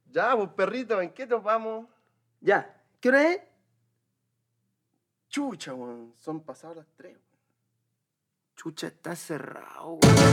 Ya, pues perrito, ¿en qué nos vamos? Ya, ¿qué hora es? Chucha, weón. Son pasadas las 3. Chucha, está cerrado, weón.